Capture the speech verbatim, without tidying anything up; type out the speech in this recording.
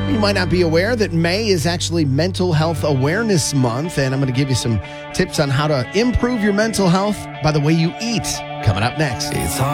You might not be aware that May is actually Mental Health Awareness Month, and I'm going to give you some tips on how to improve your mental health by the way you eat. Coming up next. It's hard.